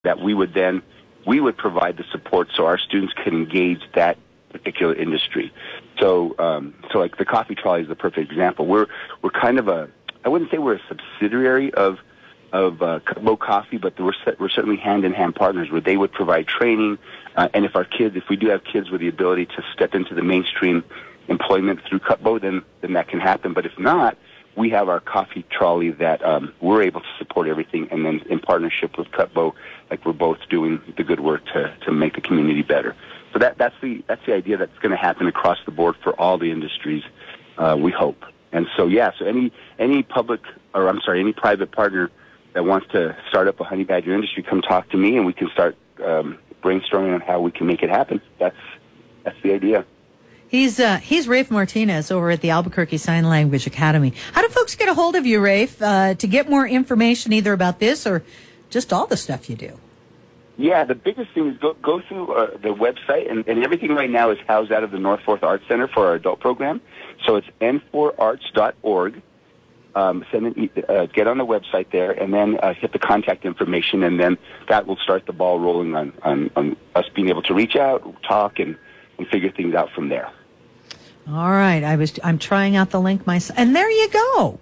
that we would provide the support so our students can engage that particular industry. So like the coffee trolley is the perfect example. We're kind of I wouldn't say we're a subsidiary of Cutbo Coffee, but we're certainly hand-in-hand partners where they would provide training. And if we do have kids with the ability to step into the mainstream employment through Cutbo, then that can happen. But if not, we have our coffee trolley that we're able to support everything, and then in partnership with Cutbo, like we're both doing the good work to make the community better. So that's the idea that's going to happen across the board for all the industries, we hope. And so any private partner that wants to start up a honey badger industry, come talk to me, and we can start brainstorming on how we can make it happen. That's the idea. He's Rafe Martinez over at the Albuquerque Sign Language Academy. How do folks get a hold of you, Rafe, to get more information either about this or just all the stuff you do? Yeah, the biggest thing is go through the website, and everything right now is housed out of the North Forth Arts Center for our adult program. So it's n4arts.org. Get on the website there, and then hit the contact information, and then that will start the ball rolling on us being able to reach out, talk, and figure things out from there. All right, I'm trying out the link myself, and there you go,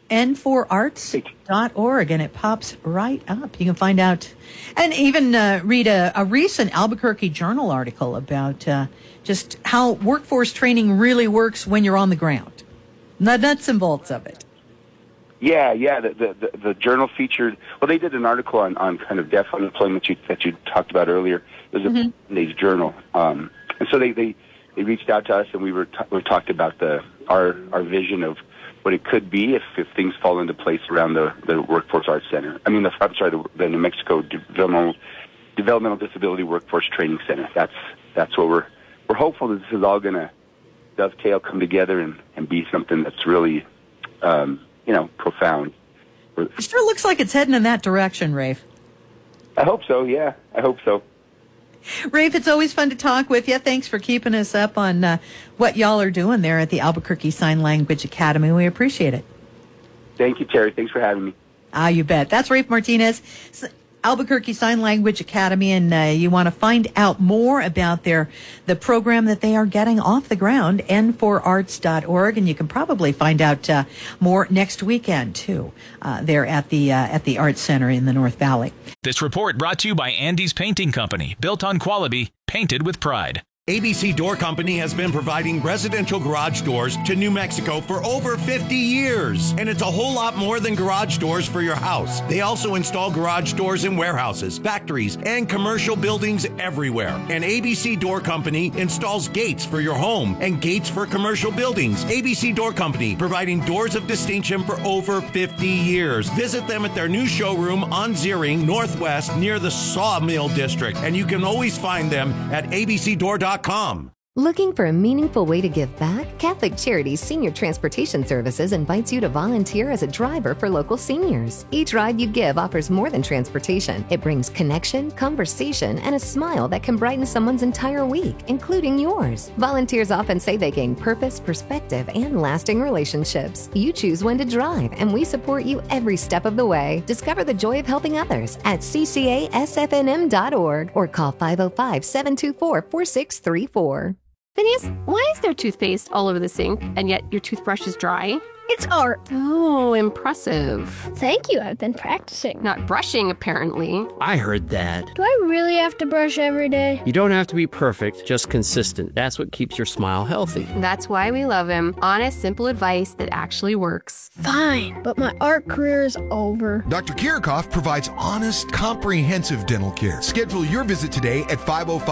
n4arts.org, and it pops right up. You can find out, and even read a recent Albuquerque Journal article about just how workforce training really works when you're on the ground, the nuts and bolts of it. Yeah. The journal featured. Well, they did an article on kind of deaf unemployment that you talked about earlier. It was a day's journal, and so they reached out to us, and we talked about our vision of what it could be if things fall into place around the Workforce Arts Center. I mean, the New Mexico Developmental Disability Workforce Training Center. That's what we're hopeful that this is all going to dovetail, come together, and be something that's really profound. It sure looks like it's heading in that direction, Rafe. I hope so, yeah. I hope so. Rafe, it's always fun to talk with you. Thanks for keeping us up on what y'all are doing there at the Albuquerque Sign Language Academy. We appreciate it. Thank you, Terry. Thanks for having me. You bet. That's Rafe Martinez, Albuquerque Sign Language Academy, and you want to find out more about the program that they are getting off the ground, n4arts.org, and you can probably find out more next weekend too. There at the Arts Center in the North Valley. This report brought to you by Andy's Painting Company, built on quality, painted with pride. ABC Door Company has been providing residential garage doors to New Mexico for over 50 years. And it's a whole lot more than garage doors for your house. They also install garage doors in warehouses, factories, and commercial buildings everywhere. And ABC Door Company installs gates for your home and gates for commercial buildings. ABC Door Company, providing doors of distinction for over 50 years. Visit them at their new showroom on Ziering Northwest near the Sawmill District. And you can always find them at abcdoor.com. Looking for a meaningful way to give back? Catholic Charities Senior Transportation Services invites you to volunteer as a driver for local seniors. Each ride you give offers more than transportation. It brings connection, conversation, and a smile that can brighten someone's entire week, including yours. Volunteers often say they gain purpose, perspective, and lasting relationships. You choose when to drive, and we support you every step of the way. Discover the joy of helping others at ccasfnm.org or call 505-724-4634. Phineas, why is there toothpaste all over the sink, and yet your toothbrush is dry? It's art. Oh, impressive. Thank you, I've been practicing. Not brushing, apparently. I heard that. Do I really have to brush every day? You don't have to be perfect, just consistent. That's what keeps your smile healthy. That's why we love him. Honest, simple advice that actually works. Fine, but my art career is over. Dr. Kirikoff provides honest, comprehensive dental care. Schedule your visit today at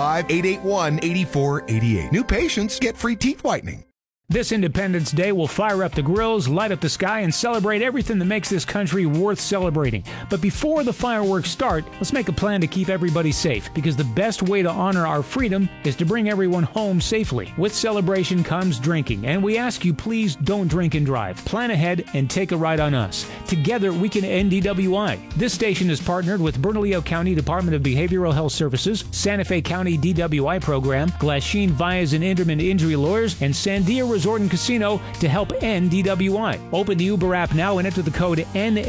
505-881-8488. New patients get free teeth whitening. This Independence Day will fire up the grills, light up the sky, and celebrate everything that makes this country worth celebrating. But before the fireworks start, let's make a plan to keep everybody safe, because the best way to honor our freedom is to bring everyone home safely. With celebration comes drinking, and we ask you please don't drink and drive. Plan ahead and take a ride on us. Together we can end DWI. This station is partnered with Bernalillo County Department of Behavioral Health Services, Santa Fe County DWI Program, Glasheen Vias and Inderman Injury Lawyers, and Sandia Resort and Casino to help end DWI. Open the Uber app now and enter the code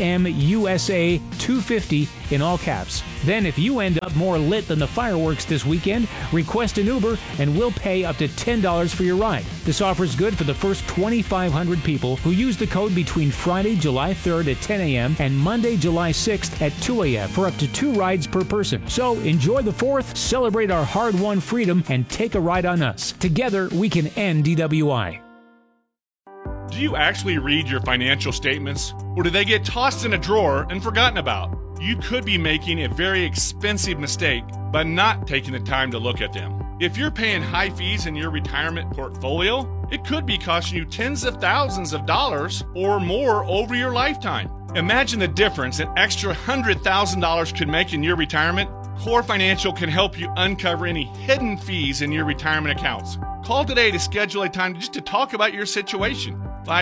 NMUSA250 in all caps. Then if you end up more lit than the fireworks this weekend, request an Uber and we'll pay up to $10 for your ride. This offer is good for the first 2,500 people who use the code between Friday, July 3rd at 10 a.m. and Monday, July 6th at 2 a.m. for up to 2 rides per person. So enjoy the 4th, celebrate our hard-won freedom, and take a ride on us. Together, we can end DWI. Do you actually read your financial statements, or do they get tossed in a drawer and forgotten about? You could be making a very expensive mistake by not taking the time to look at them. If you're paying high fees in your retirement portfolio, it could be costing you tens of thousands of dollars or more over your lifetime. Imagine the difference an extra $100,000 could make in your retirement. Core Financial can help you uncover any hidden fees in your retirement accounts. Call today to schedule a time just to talk about your situation.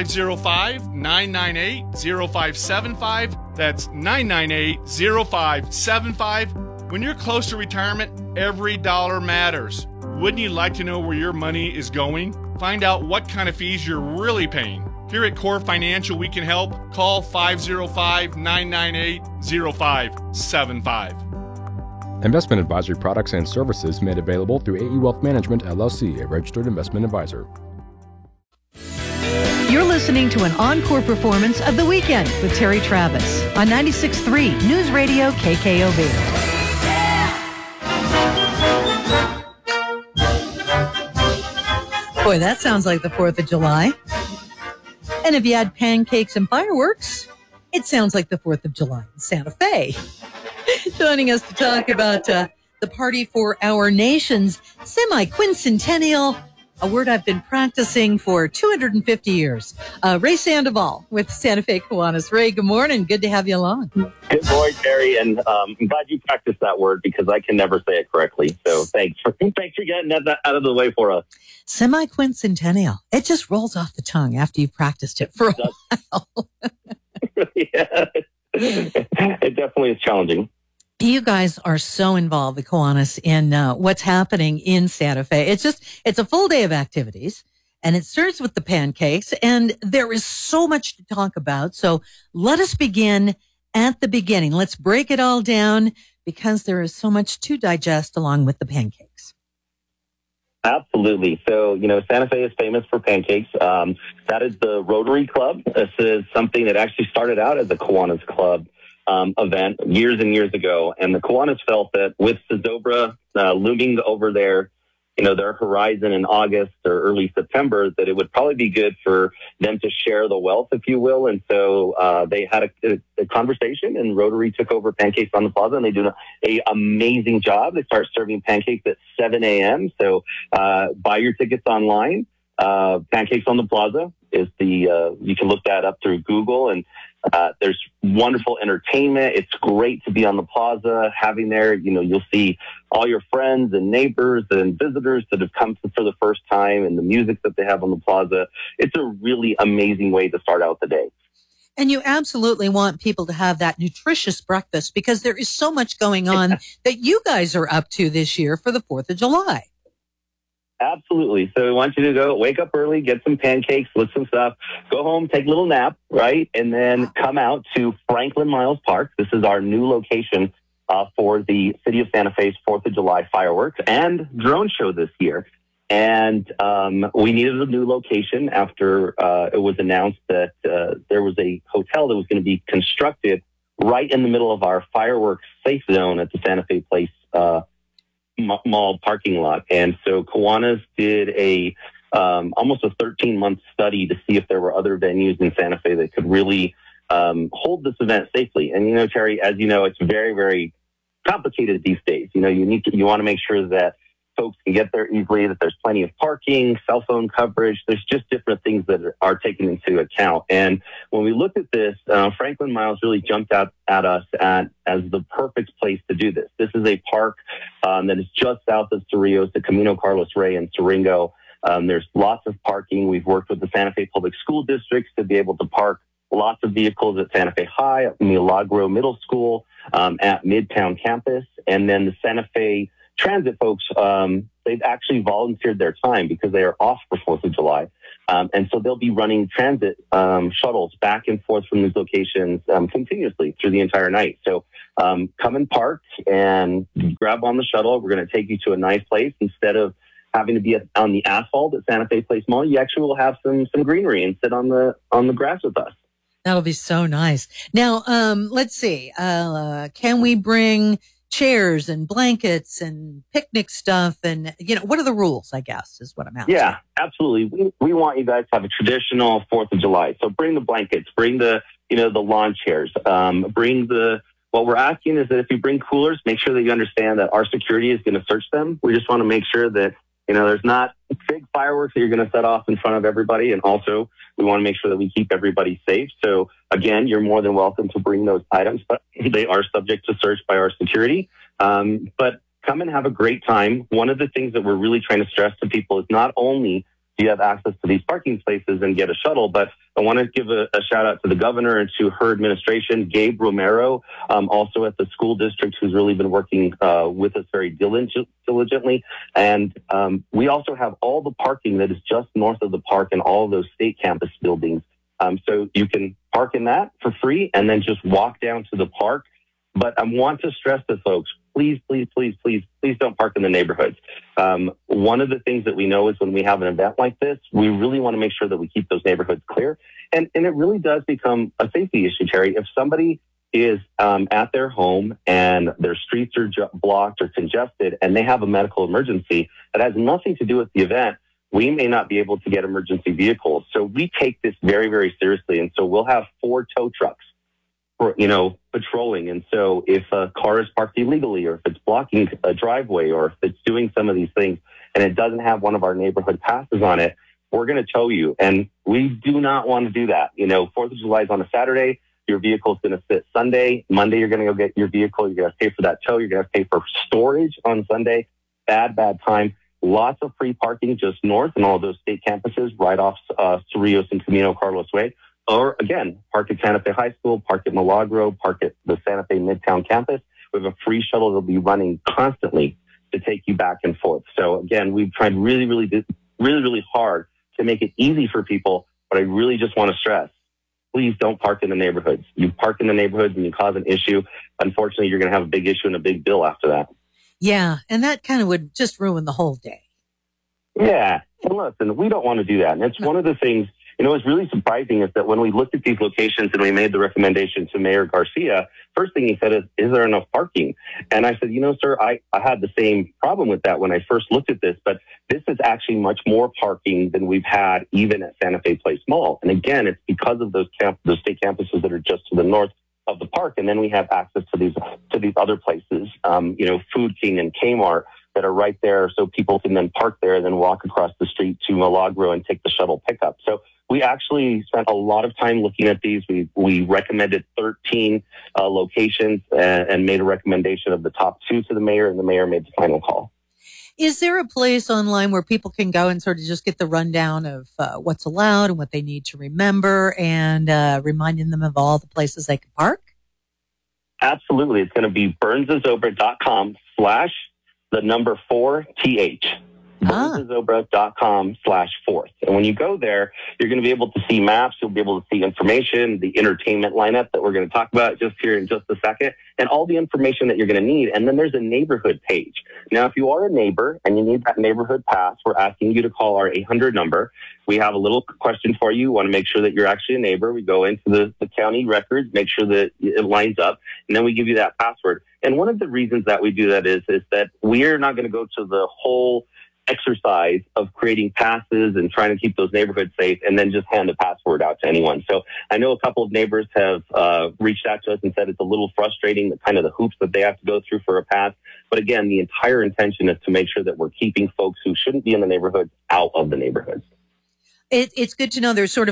505-998-0575. That's 998-0575. When you're close to retirement, every dollar matters. Wouldn't you like to know where your money is going? Find out what kind of fees you're really paying. Here at Core Financial, we can help. Call 505-998-0575. Investment advisory products and services made available through AE Wealth Management, LLC, a registered investment advisor. You're listening to an encore performance of The Weekend with Terry Travis on 96.3 News Radio KKOV. Boy, that sounds like the 4th of July. And if you had pancakes and fireworks, it sounds like the 4th of July in Santa Fe. Joining us to talk about the party for our nation's semi-quincentennial, a word I've been practicing for 250 years. Ray Sandoval with Santa Fe Kiwanis. Ray, good morning. Good to have you along. Good morning, Terry, and I'm glad you practiced that word because I can never say it correctly. So thanks for getting that out of the way for us. Semi-quincentennial. It just rolls off the tongue after you've practiced it for a while. Yeah, it definitely is challenging. You guys are so involved, the Kiwanis, in what's happening in Santa Fe. It's a full day of activities, and it starts with the pancakes, and there is so much to talk about. So let us begin at the beginning. Let's break it all down because there is so much to digest along with the pancakes. Absolutely. So, Santa Fe is famous for pancakes. That is the Rotary Club. This is something that actually started out as a Kiwanis Club event years and years ago. And the Kiwanis felt that with Sozobra looming over their horizon in August or early September, that it would probably be good for them to share the wealth, if you will. And so they had a conversation, and Rotary took over Pancakes on the Plaza, and they do an amazing job. They start serving pancakes at 7 a.m. So buy your tickets online. Pancakes on the Plaza is you can look that up through Google, and there's wonderful entertainment. It's great to be on the plaza, having there, you'll see all your friends and neighbors and visitors that have come for the first time, and the music that they have on the plaza. It's a really amazing way to start out the day. And you absolutely want people to have that nutritious breakfast because there is so much going on that you guys are up to this year for the 4th of July. Absolutely. So we want you to go wake up early, get some pancakes, with some stuff, go home, take a little nap, right? And then come out to Franklin Miles Park. This is our new location for the City of Santa Fe's 4th of July fireworks and drone show this year. And we needed a new location after it was announced that there was a hotel that was going to be constructed right in the middle of our fireworks safe zone at the Santa Fe Place mall parking lot. And so Kiwanis did almost a 13-month study to see if there were other venues in Santa Fe that could really hold this event safely. And, Terry, as you know, it's very, very complicated these days. You want to make sure that folks can get there easily, that there's plenty of parking, cell phone coverage. There's just different things that are taken into account. And when we looked at this, Franklin Miles really jumped out at us as the perfect place to do this. This is a park that is just south of Cerrillos, the Camino Carlos Rey and Siringo. There's lots of parking. We've worked with the Santa Fe Public School Districts to be able to park lots of vehicles at Santa Fe High, at Milagro Middle School, at Midtown Campus, and then the Santa Fe Transit folks, they've actually volunteered their time because they are off for 4th of July And so they'll be running transit shuttles back and forth from these locations continuously through the entire night. So come and park and grab on the shuttle. We're going to take you to a nice place. Instead of having to be on the asphalt at Santa Fe Place Mall, you actually will have some greenery and sit on the grass with us. That'll be so nice. Now, let's see. Can we bring chairs and blankets and picnic stuff? And, what are the rules, I guess, is what I'm asking. Yeah, absolutely. We want you guys to have a traditional 4th of July. So bring the blankets, bring the lawn chairs, what we're asking is that if you bring coolers, make sure that you understand that our security is going to search them. We just want to make sure that, there's not big fireworks that you're going to set off in front of everybody. And also, we want to make sure that we keep everybody safe. So again, you're more than welcome to bring those items, but they are subject to search by our security. But come and have a great time. One of the things that we're really trying to stress to people is not only do you have access to these parking spaces and get a shuttle, but I want to give a shout out to the governor and to her administration, Gabe Romero, also at the school district, who's really been working with us very diligently. And we also have all the parking that is just north of the park and all of those state campus buildings. So you can park in that for free and then just walk down to the park. But I want to stress to folks, please don't park in the neighborhoods. One of the things that we know is when we have an event like this, we really want to make sure that we keep those neighborhoods clear. And it really does become a safety issue, Terry. If somebody is at their home and their streets are blocked or congested and they have a medical emergency that has nothing to do with the event, we may not be able to get emergency vehicles. So we take this very, very seriously. And so we'll have 4 tow trucks for, patrolling. And so if a car is parked illegally or if it's blocking a driveway or if it's doing some of these things and it doesn't have one of our neighborhood passes on it, we're going to tow you. And we do not want to do that. 4th of July is on a Saturday. Your vehicle is going to sit Sunday. Monday, you're going to go get your vehicle. You're going to pay for that tow. You're going to pay for storage on Sunday. Bad time. Lots of free parking just north and all those state campuses right off Cerrillos and Camino Carlos Way. Or again, park at Santa Fe High School, park at Milagro, park at the Santa Fe Midtown campus. We have a free shuttle that'll be running constantly to take you back and forth. So again, we've tried really hard to make it easy for people, but I really just want to stress, please don't park in the neighborhoods. You park in the neighborhoods and you cause an issue. Unfortunately, you're going to have a big issue and a big bill after that. Yeah, and that kind of would just ruin the whole day. Yeah, and listen, we don't want to do that. And it's one of the things, what's really surprising is that when we looked at these locations and we made the recommendation to Mayor Garcia, first thing he said is there enough parking? And I said, sir, I had the same problem with that when I first looked at this, but this is actually much more parking than we've had even at Santa Fe Place Mall. And again, it's because of those state campuses that are just to the north of the park. And then we have access to these other places, Food King and Kmart that are right there. So people can then park there and then walk across the street to Milagro and take the shuttle pickup. So we actually spent a lot of time looking at these. We recommended 13 locations and made a recommendation of the top 2 to the mayor, and the mayor made the final call. Is there a place online where people can go and sort of just get the rundown of what's allowed and what they need to remember and reminding them of all the places they can park? Absolutely. It's going to be burnsazobra.com/4th. burnsazobra.com/4th. And when you go there, you're going to be able to see maps. You'll be able to see information, the entertainment lineup that we're going to talk about just here in just a second, and all the information that you're going to need. And then there's a neighborhood page. Now, if you are a neighbor and you need that neighborhood pass, we're asking you to call our 800 number. We have a little question for you. We want to make sure that you're actually a neighbor. We go into the county records, make sure that it lines up, and then we give you that password. And one of the reasons that we do that is that we're not going to go to the whole exercise of creating passes and trying to keep those neighborhoods safe and then just hand the password out to anyone. So I know a couple of neighbors have reached out to us and said it's a little frustrating, the kind of the hoops that they have to go through for a pass. But again, the entire intention is to make sure that we're keeping folks who shouldn't be in the neighborhoods out of the neighborhoods. It's good to know there's sort of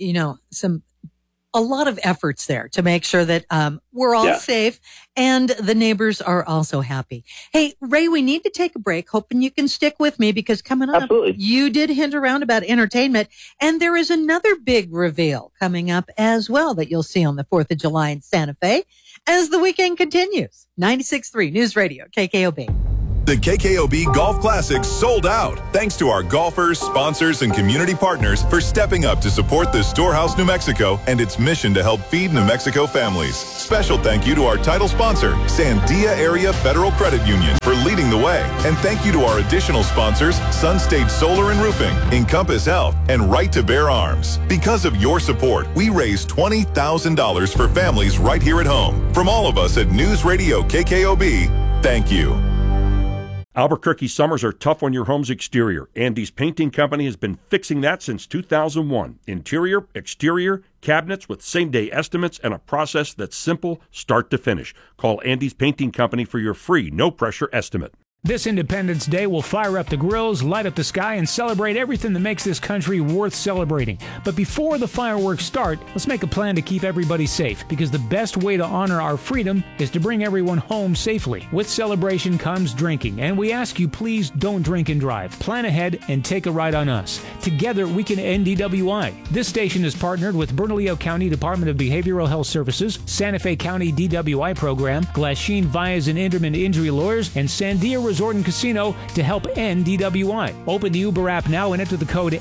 a lot of efforts there to make sure that we're all safe and the neighbors are also happy. Hey, Ray, we need to take a break. Hoping you can stick with me because coming up, you did hint around about entertainment, and there is another big reveal coming up as well that you'll see on the 4th of July in Santa Fe as the weekend continues. 96.3 News Radio, KKOB. The KKOB Golf Classic sold out. Thanks to our golfers, sponsors, and community partners for stepping up to support the Storehouse New Mexico and its mission to help feed New Mexico families. Special thank you to our title sponsor, Sandia Area Federal Credit Union, for leading the way. And thank you to our additional sponsors, Sun State Solar and Roofing, Encompass Health, and Right to Bear Arms. Because of your support, we raised $20,000 for families right here at home. From all of us at News Radio KKOB, thank you. Albuquerque summers are tough on your home's exterior. Andy's Painting Company has been fixing that since 2001. Interior, exterior, cabinets with same-day estimates and a process that's simple start to finish. Call Andy's Painting Company for your free, no-pressure estimate. This Independence Day will fire up the grills, light up the sky, and celebrate everything that makes this country worth celebrating. But before the fireworks start, let's make a plan to keep everybody safe, because the best way to honor our freedom is to bring everyone home safely. With celebration comes drinking, and we ask you please don't drink and drive. Plan ahead and take a ride on us. Together we can end DWI. This station is partnered with Bernalillo County Department of Behavioral Health Services, Santa Fe County DWI Program, Glasheen Vias and Inderman Injury Lawyers, and Sandia Resort and Casino to help end DWI. Open the Uber app now and enter the code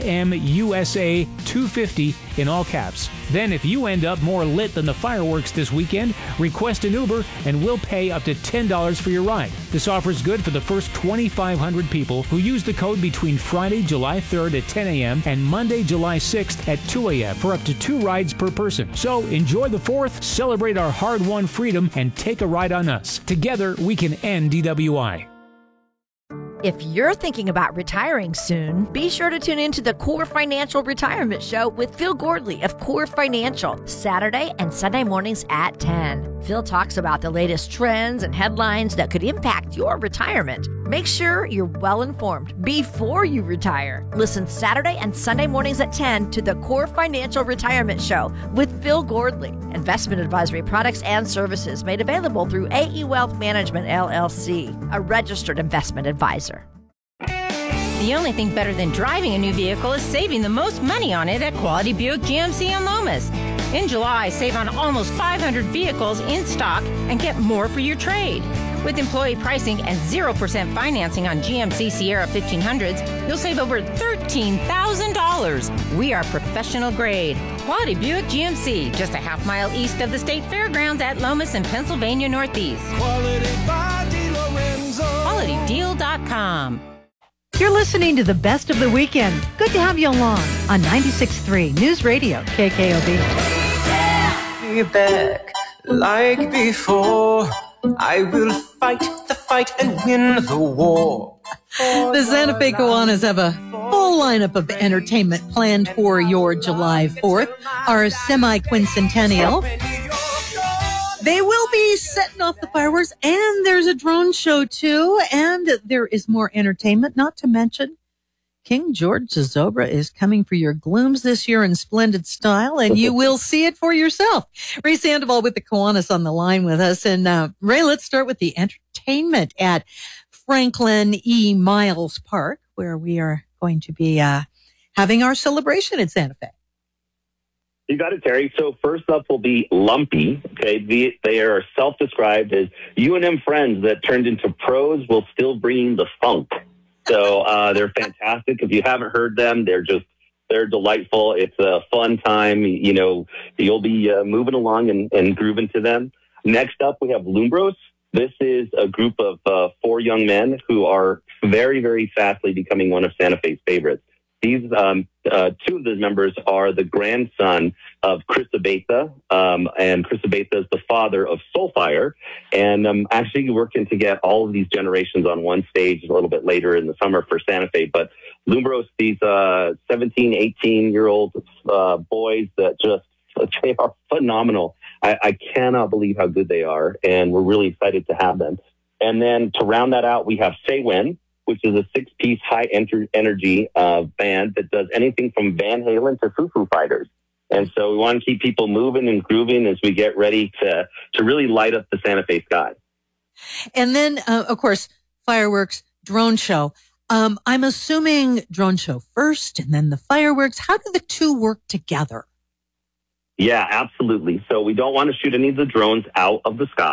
NMUSA250 in all caps. Then if you end up more lit than the fireworks this weekend, request an Uber and we'll pay up to $10 for your ride. This offer is good for the first 2,500 people who use the code between Friday, July 3rd at 10 a.m. and Monday, July 6th at 2 a.m. for up to 2 rides per person. So enjoy the 4th, celebrate our hard-won freedom, and take a ride on us. Together, we can end DWI. If you're thinking about retiring soon, be sure to tune in to the Core Financial Retirement Show with Phil Gordley of Core Financial, Saturday and Sunday mornings at 10. Phil talks about the latest trends and headlines that could impact your retirement. Make sure you're well informed before you retire. Listen Saturday and Sunday mornings at 10 to the Core Financial Retirement Show with Phil Gordley. Investment advisory products and services made available through AE Wealth Management, LLC, a registered investment advisor. The only thing better than driving a new vehicle is saving the most money on it at Quality Buick GMC in Lomas. In July, save on almost 500 vehicles in stock and get more for your trade. With employee pricing and 0% financing on GMC Sierra 1500s, you'll save over $13,000. We are professional grade. Quality Buick GMC, just a half-mile east of the State Fairgrounds at Lomas in Pennsylvania Northeast. QualityDeal.com. You're listening to the best of the weekend. Good to have you along on 96.3 News Radio KKOB. Be back like before. I will fight the fight and win the war. The Santa Fe Kiwanis have a full lineup of entertainment planned for your July 4th, our semi-quincentennial. They will be setting off the fireworks, and there's a drone show, too, and there is more entertainment, not to mention King George Zozobra is coming for your glooms this year in splendid style, and you will see it for yourself. Ray Sandoval with the Kiwanis on the line with us. And Ray, let's start with the entertainment at Franklin E. Miles Park, where we are going to be having our celebration in Santa Fe. You got it, Terry. So first up will be Lumpy. Okay, they are self-described as UNM friends that turned into pros while still bringing the funk. So they're fantastic. If you haven't heard them, they're delightful. It's a fun time. You know, you'll be moving along and grooving to them. Next up, we have Lumbros. This is a group of 4 young men who are very, very fastly becoming one of Santa Fe's favorites. These 2 of the members are the grandson of Chris Abeyta, and Chris Abeyta is the father of Soulfire, and I'm actually working to get all of these generations on one stage a little bit later in the summer for Santa Fe. But Lumbros, these 17, 18-year-old boys that they are phenomenal. I cannot believe how good they are, and we're really excited to have them. And then to round that out, we have Saywen, which is a 6-piece high-energy band that does anything from Van Halen to Foo Fighters. And so we want to keep people moving and grooving as we get ready to really light up the Santa Fe sky. And then, of course, fireworks, drone show. I'm assuming drone show first and then the fireworks. How do the two work together? Yeah, absolutely. So we don't want to shoot any of the drones out of the sky.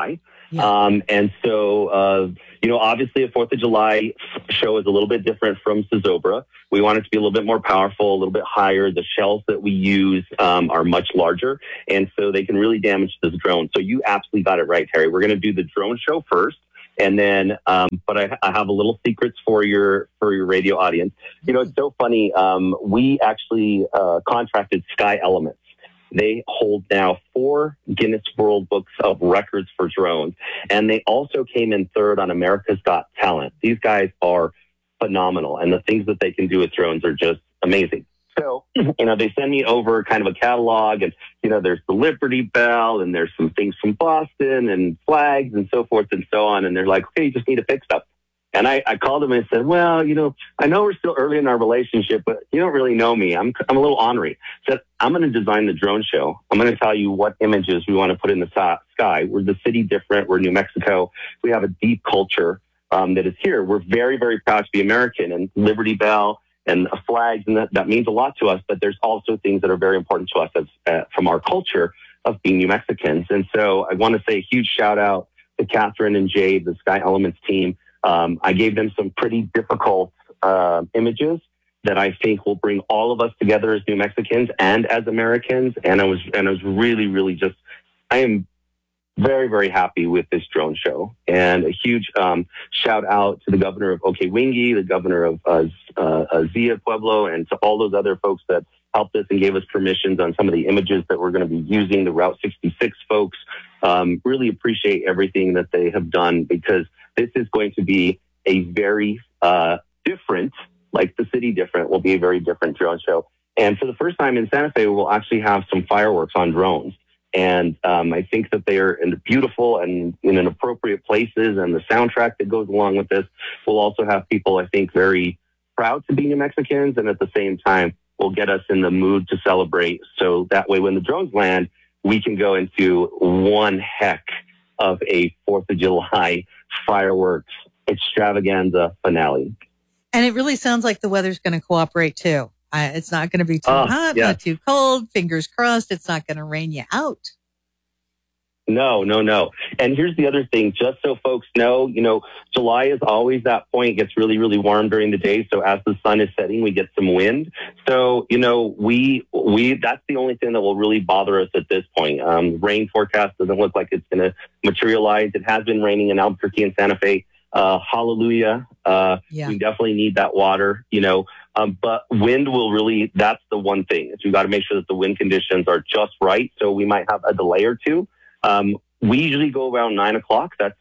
And so, obviously a 4th of July show is a little bit different from Zozobra. We want it to be a little bit more powerful, a little bit higher. The shells that we use are much larger, and so they can really damage this drone. So you absolutely got it right, Terry. We're going to do the drone show first. And then, but I have a little secrets for your radio audience. It's so funny. We actually contracted Sky Elements. They hold now 4 Guinness World Books of Records for drones, and they also came in 3rd on America's Got Talent. These guys are phenomenal, and the things that they can do with drones are just amazing. So, they send me over kind of a catalog, and, there's the Liberty Bell, and there's some things from Boston, and flags, and so forth and so on. And they're like, okay, you just need to fix stuff. And I called them and said, well, I know we're still early in our relationship, but you don't really know me. I'm a little ornery. I said, I'm going to design the drone show. I'm going to tell you what images we want to put in the sky. We're the city different. We're New Mexico. We have a deep culture that is here. We're very, very proud to be American, and Liberty Bell and flags, and that means a lot to us. But there's also things that are very important to us as from our culture of being New Mexicans. And so I want to say a huge shout out to Catherine and Jade, the Sky Elements team. I gave them some pretty difficult images that I think will bring all of us together as New Mexicans and as Americans. And I was really, really just, I am very, very happy with this drone show. And a huge shout out to the governor of Okewingi, the governor of Zia Pueblo, and to all those other folks that helped us and gave us permissions on some of the images that we're going to be using, the Route 66 folks. Really appreciate everything that they have done, because this is going to be a very different, like the city different, will be a very different drone show. And for the first time in Santa Fe, we'll actually have some fireworks on drones. And I think that they are beautiful and in an appropriate places, and the soundtrack that goes along with this will also have people, I think, very proud to be New Mexicans, and at the same time will get us in the mood to celebrate. So that way, when the drones land, we can go into one heck of a 4th of July fireworks extravaganza finale. And it really sounds like the weather's going to cooperate too. It's not going to be too hot, not too cold. Fingers crossed, it's not going to rain you out. No. And here's the other thing, just so folks know, July is always that point. It gets really, really warm during the day. So as the sun is setting, we get some wind. So, we that's the only thing that will really bother us at this point. Rain forecast doesn't look like it's going to materialize. It has been raining in Albuquerque and Santa Fe. Hallelujah. We definitely need that water, but wind will really, that's the one thing, is we got to make sure that the wind conditions are just right. So we might have a delay or two. We usually go around 9 o'clock. That's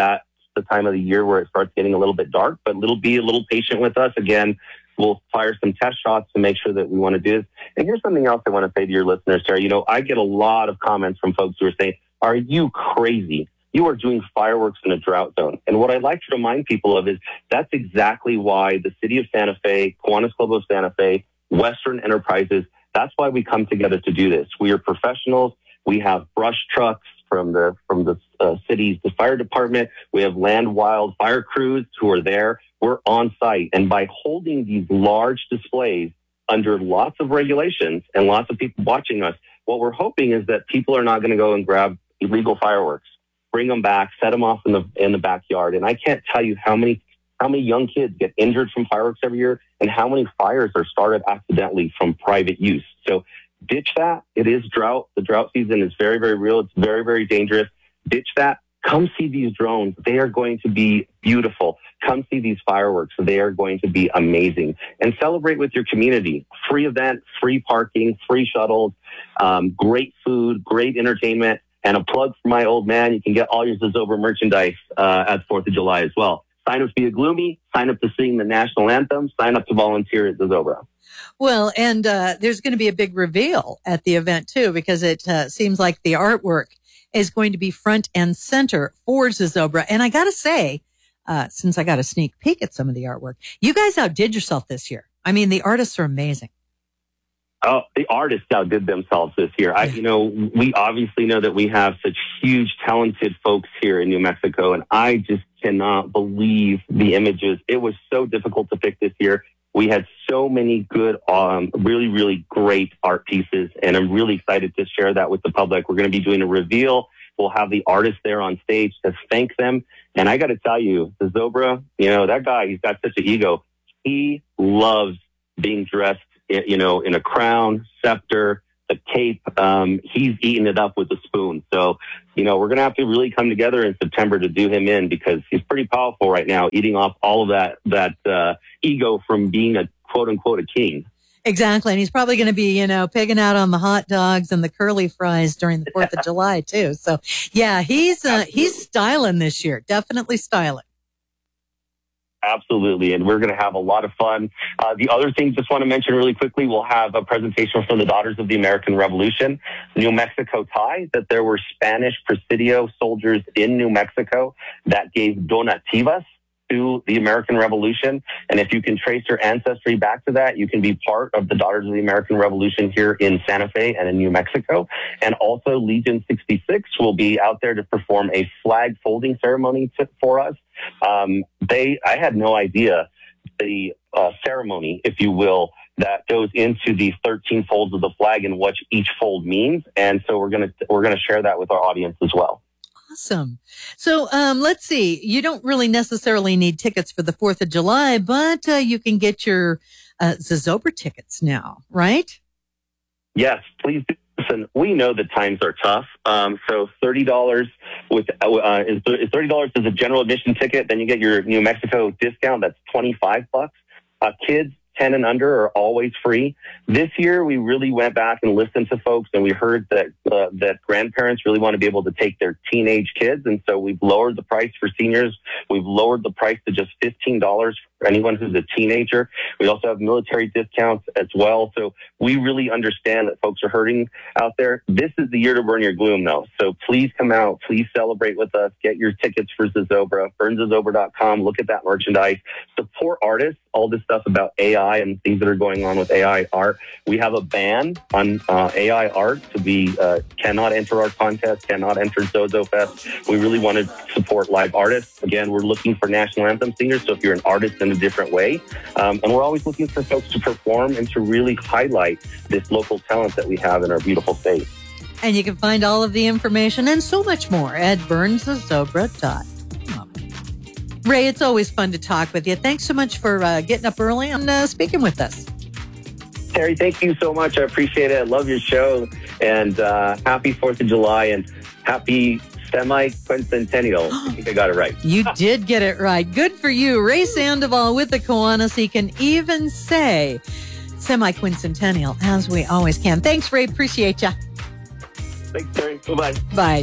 the time of the year where it starts getting a little bit dark, but be a little patient with us. Again, we'll fire some test shots to make sure that we want to do this. And here's something else I want to say to your listeners, Sarah. I get a lot of comments from folks who are saying, are you crazy? You are doing fireworks in a drought zone. And what I'd like to remind people of is that's exactly why the city of Santa Fe, Kiwanis Club of Santa Fe, Western Enterprises, that's why we come together to do this. We are professionals. We have brush trucks from the city's the fire department. We have land wild fire crews who are there. We're on site. And by holding these large displays under lots of regulations and lots of people watching us, what we're hoping is that people are not going to go and grab illegal fireworks, bring them back, set them off in the backyard. And I can't tell you how many young kids get injured from fireworks every year, and how many fires are started accidentally from private use. So ditch that. It is drought. The drought season is very, very real. It's very, very dangerous. Ditch that. Come see these drones. They are going to be beautiful. Come see these fireworks. They are going to be amazing. And celebrate with your community. Free event, free parking, free shuttles, great food, great entertainment. And a plug for my old man, you can get all your Zozobra merchandise at 4th of July as well. Sign up to be a Gloomy, sign up to sing the national anthem, sign up to volunteer at Zozobra. Well, and there's going to be a big reveal at the event too, because it seems like the artwork is going to be front and center for Zozobra. And I got to say, since I got a sneak peek at some of the artwork, you guys outdid yourself this year. I mean, the artists are amazing. Oh, the artists outdid themselves this year. We obviously know that we have such huge, talented folks here in New Mexico, and I just cannot believe the images. It was so difficult to pick this year. We had so many good, really, really great art pieces, and I'm really excited to share that with the public. We're going to be doing a reveal We'll have the artists there on stage to thank them. And I got to tell you, the Zobra, that guy, he's got such an ego. He loves being dressed, in a crown, scepter, a cape. He's eating it up with a spoon. So, we're going to have to really come together in September to do him in, because he's pretty powerful right now, eating off all of that ego from being a quote unquote a king. Exactly. And he's probably going to be, pigging out on the hot dogs and the curly fries during the 4th of July too. So yeah, he's styling this year. Definitely styling. Absolutely. And we're going to have a lot of fun. The other thing, just want to mention really quickly, we'll have a presentation from the Daughters of the American Revolution, New Mexico tie, that there were Spanish Presidio soldiers in New Mexico that gave donativas to the American Revolution. And if you can trace your ancestry back to that, you can be part of the Daughters of the American Revolution here in Santa Fe and in New Mexico. And also Legion 66 will be out there to perform a flag folding ceremony for us. I had no idea the ceremony, if you will, that goes into the 13 folds of the flag and what each fold means. And so we're gonna share that with our audience as well. Awesome. So let's see. You don't really necessarily need tickets for the 4th of July, but you can get your Zozobra tickets now, right? Yes, please do. Listen, we know that times are tough. So $30 is $30 as a general admission ticket. Then you get your New Mexico discount. That's $25. Kids 10 and under are always free. This year, we really went back and listened to folks, and we heard that grandparents really want to be able to take their teenage kids. And so we've lowered the price for seniors. We've lowered the price to just $15 for anyone who's a teenager. We also have military discounts as well. So we really understand that folks are hurting out there. This is the year to burn your gloom, though. So please come out. Please celebrate with us. Get your tickets for Zozobra. BurnZozobra.com. Look at that merchandise. Support artists. All this stuff about AI and things that are going on with AI art. We have a ban on AI art, so we cannot enter our contest, cannot enter Zozo Fest. We really want to support live artists. Again, we're looking for national anthem singers, so if you're an artist in a different way. And we're always looking for folks to perform and to really highlight this local talent that we have in our beautiful state. And you can find all of the information and so much more at BurnZozobra.com. Ray, it's always fun to talk with you. Thanks so much for getting up early and speaking with us. Terry, thank you so much. I appreciate it. I love your show. And happy 4th of July and happy semi-quincentennial. I think I got it right. You did get it right. Good for you. Ray Sandoval with the Kiwanis. He can even say semi-quincentennial, as we always can. Thanks, Ray. Appreciate you. Thanks, Terry. Bye-bye. Bye.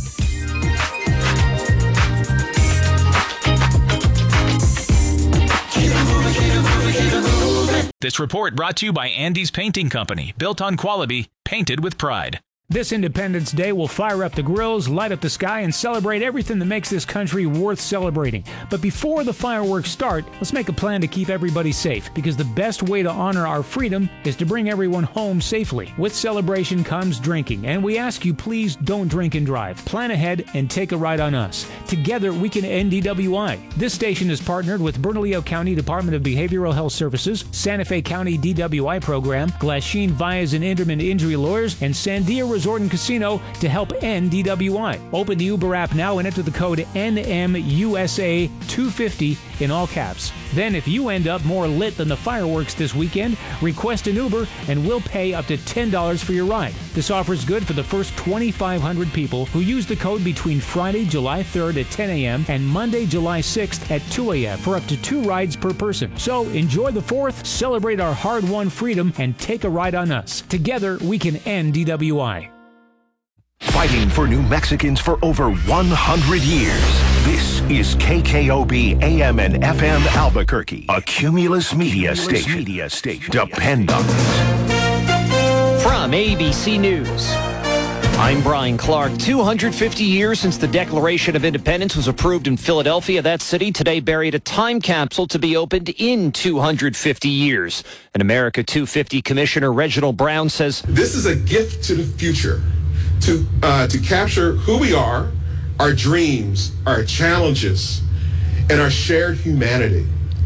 This report brought to you by Andy's Painting Company, built on quality, painted with pride. This Independence Day will fire up the grills, light up the sky, and celebrate everything that makes this country worth celebrating. But before the fireworks start, let's make a plan to keep everybody safe, because the best way to honor our freedom is to bring everyone home safely. With celebration comes drinking, and we ask you please don't drink and drive. Plan ahead and take a ride on us. Together we can end DWI. This station is partnered with Bernalillo County Department of Behavioral Health Services, Santa Fe County DWI Program, Glasheen Vyas and Inderman Injury Lawyers, and Sandia Resort and Casino to help end DWI. Open the Uber app now and enter the code NMUSA250 in all caps. Then if you end up more lit than the fireworks this weekend, request an Uber and we'll pay up to $10 for your ride. This offer is good for the first 2,500 people who use the code between Friday, July 3rd at 10 a.m. and Monday, July 6th at 2 a.m. for up to 2 rides per person. So enjoy the 4th, celebrate our hard-won freedom, and take a ride on us. Together, we can end DWI. Fighting for New Mexicans for over 100 years. This is KKOB AM and FM Albuquerque, a Cumulus Media Station. Depend on it. From ABC News, I'm Brian Clark. 250 years since the Declaration of Independence was approved in Philadelphia. That city today buried a time capsule to be opened in 250 years. And America 250 Commissioner Reginald Brown says, "This is a gift to the future. To capture who we are, our dreams, our challenges, and our shared humanity."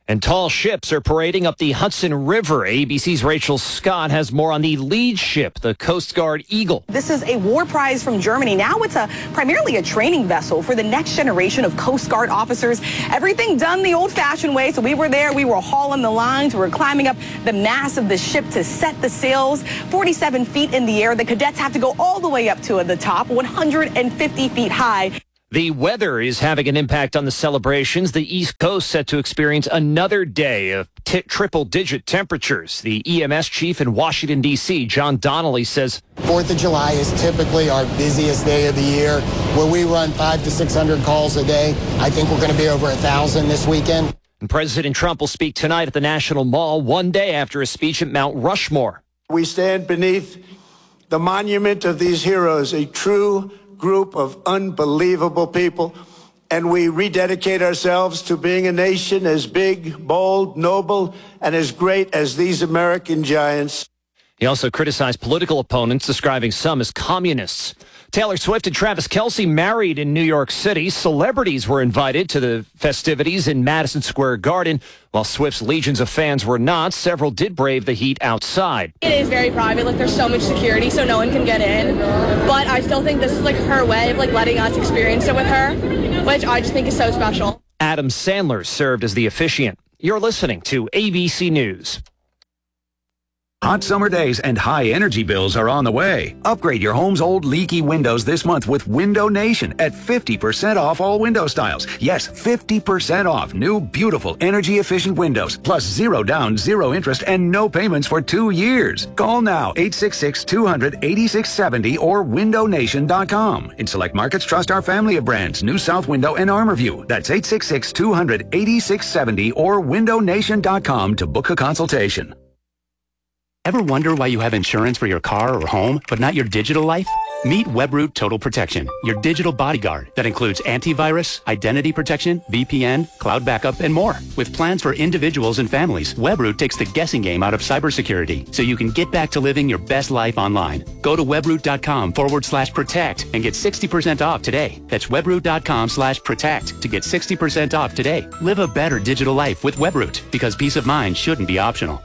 And tall ships are parading up the Hudson River. ABC's Rachel Scott has more on the lead ship, the Coast Guard Eagle. This is a war prize from Germany. Now it's primarily a training vessel for the next generation of Coast Guard officers. Everything done the old-fashioned way. So we were there. We were hauling the lines. We were climbing up the mast of the ship to set the sails. 47 feet in the air. The cadets have to go all the way up to the top, 150 feet high. The weather is having an impact on the celebrations. The East Coast set to experience another day of triple-digit temperatures. The EMS chief in Washington, D.C., John Donnelly, says 4th of July is typically our busiest day of the year, where we run 500 to 600 calls a day. I think we're going to be over 1,000 this weekend. And President Trump will speak tonight at the National Mall, one day after a speech at Mount Rushmore. We stand beneath the monument of these heroes, a true group of unbelievable people, and we rededicate ourselves to being a nation as big, bold, noble, and as great as these American giants. He also criticized political opponents, describing some as communists. Taylor Swift and Travis Kelce married in New York City. Celebrities were invited to the festivities in Madison Square Garden. While Swift's legions of fans were not, several did brave the heat outside. It is very private. Like, there's so much security, so no one can get in. But I still think this is like her way of letting us experience it with her, which I just think is so special. Adam Sandler served as the officiant. You're listening to ABC News. Hot summer days and high energy bills are on the way. Upgrade your home's old leaky windows this month with Window Nation at 50% off all window styles. Yes, 50% off new, beautiful, energy-efficient windows. Plus 0 down, 0 interest, and no payments for 2 years. Call now, 866-200-8670 or windownation.com. In select markets, trust our family of brands, New South Window and ArmorView. That's 866-200-8670 or windownation.com to book a consultation. Ever wonder why you have insurance for your car or home, but not your digital life? Meet Webroot Total Protection, your digital bodyguard that includes antivirus, identity protection, VPN, cloud backup, and more. With plans for individuals and families, Webroot takes the guessing game out of cybersecurity, so you can get back to living your best life online. Go to webroot.com/protect and get 60% off today. That's webroot.com/protect to get 60% off today. Live a better digital life with Webroot, because peace of mind shouldn't be optional.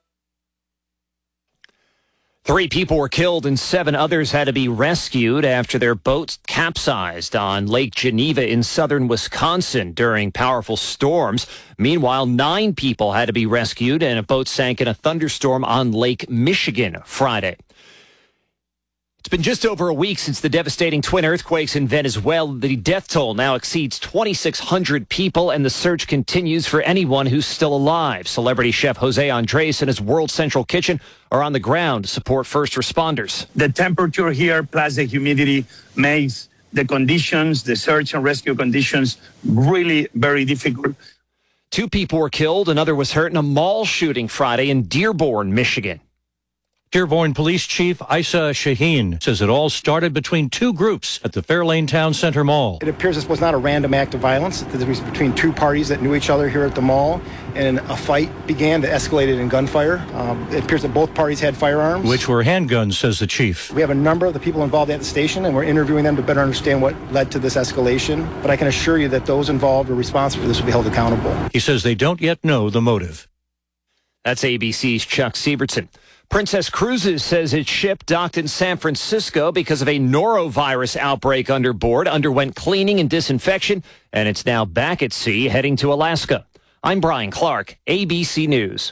3 people were killed and 7 others had to be rescued after their boat capsized on Lake Geneva in southern Wisconsin during powerful storms. Meanwhile, 9 people had to be rescued and a boat sank in a thunderstorm on Lake Michigan Friday. It's been just over a week since the devastating twin earthquakes in Venezuela. The death toll now exceeds 2,600 people, and the search continues for anyone who's still alive. Celebrity chef Jose Andres and his World Central Kitchen are on the ground to support first responders. The temperature here plus the humidity makes the conditions, the search and rescue conditions, really very difficult. 2 people were killed. Another was hurt in a mall shooting Friday in Dearborn, Michigan. Dearborn Police Chief Isa Shaheen says it all started between 2 groups at the Fairlane Town Center Mall. It appears this was not a random act of violence. It was between 2 parties that knew each other here at the mall, and a fight began that escalated in gunfire. It appears that both parties had firearms. Which were handguns, says the chief. We have a number of the people involved at the station, and we're interviewing them to better understand what led to this escalation. But I can assure you that those involved or responsible for this will be held accountable. He says they don't yet know the motive. That's ABC's Chuck Sievertson. Princess Cruises says its ship docked in San Francisco because of a norovirus outbreak underwent cleaning and disinfection, and it's now back at sea heading to Alaska. I'm Brian Clark, ABC News.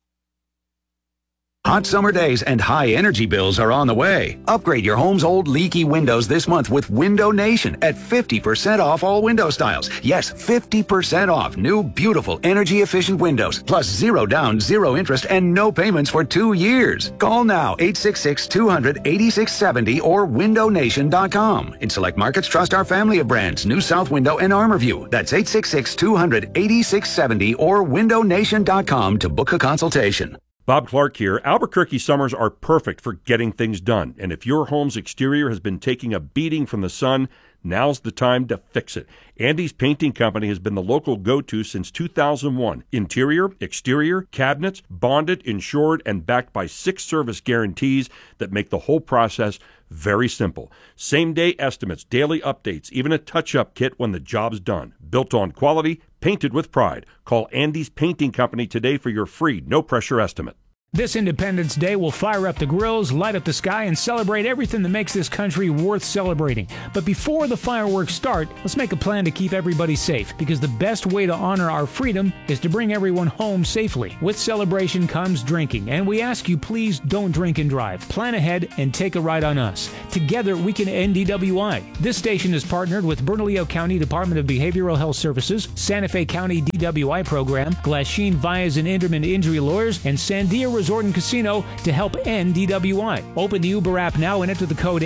Hot summer days and high energy bills are on the way. Upgrade your home's old leaky windows this month with Window Nation at 50% off all window styles. Yes, 50% off new, beautiful, energy-efficient windows. Plus 0 down, 0 interest, and no payments for 2 years. Call now, 866-200-8670 or windownation.com. In select markets, trust our family of brands, New South Window and ArmorView. That's 866-200-8670 or windownation.com to book a consultation. Bob Clark here. Albuquerque summers are perfect for getting things done. And if your home's exterior has been taking a beating from the sun, Now's the time to fix it. Andy's Painting Company has been the local go-to since 2001. Interior, exterior, cabinets, bonded, insured, and backed by 6 service guarantees that make the whole process very simple. Same-day estimates, daily updates, even a touch-up kit when the job's done. Built on quality, painted with pride. Call Andy's Painting Company today for your free, no-pressure estimate. This Independence Day will fire up the grills, light up the sky, and celebrate everything that makes this country worth celebrating. But before the fireworks start, let's make a plan to keep everybody safe, because the best way to honor our freedom is to bring everyone home safely. With celebration comes drinking, and we ask you, please don't drink and drive. Plan ahead and take a ride on us. Together, we can end DWI. This station is partnered with Bernalillo County Department of Behavioral Health Services, Santa Fe County DWI Program, Glasheen Vyas and Inderman Injury Lawyers, and Sandia Resort and Casino to help end DWI. Open the Uber app now and enter the code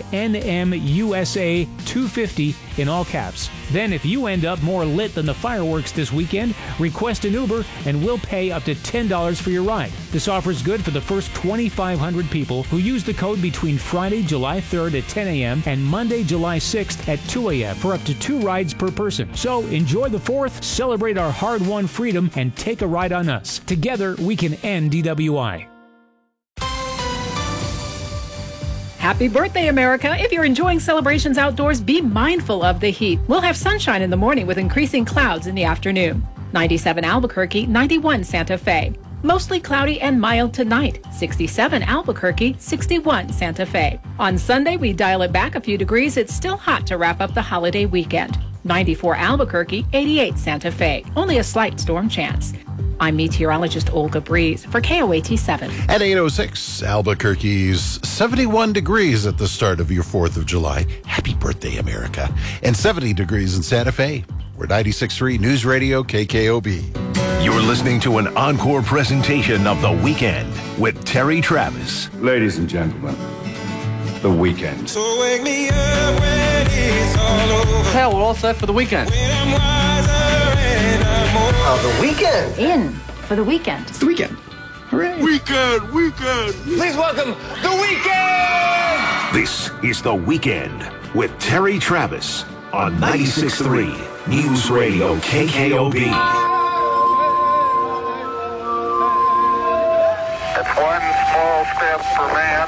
NMUSA250 in all caps. Then if you end up more lit than the fireworks this weekend, request an Uber and we'll pay up to $10 for your ride. This offer is good for the first 2,500 people who use the code between Friday, July 3rd at 10 a.m. and Monday, July 6th at 2 a.m. for up to 2 rides per person. So enjoy the 4th, celebrate our hard-won freedom, and take a ride on us. Together, we can end DWI. Happy birthday, America. If you're enjoying celebrations outdoors, be mindful of the heat. We'll have sunshine in the morning with increasing clouds in the afternoon. 97 Albuquerque, 91 Santa Fe. Mostly cloudy and mild tonight. 67 Albuquerque, 61 Santa Fe. On Sunday, we dial it back a few degrees. It's still hot to wrap up the holiday weekend. 94 Albuquerque, 88 Santa Fe. Only a slight storm chance. I'm meteorologist Olga Breeze for KOAT 7. At 8:06, Albuquerque's 71 degrees at the start of your 4th of July. Happy birthday, America. And 70 degrees in Santa Fe. We're 96.3 News Radio KKOB. You're listening to an encore presentation of The Weekend with Terry Travis. Ladies and gentlemen, The Weekend. So wake me up when it's all over. Hell, we're all set for the weekend. The Weekend. In for the weekend. It's the weekend. Hooray. Weekend. Please welcome The Weekend. This is The Weekend with Terry Travis on 96.3 News Radio KKOB. It's one small step for man,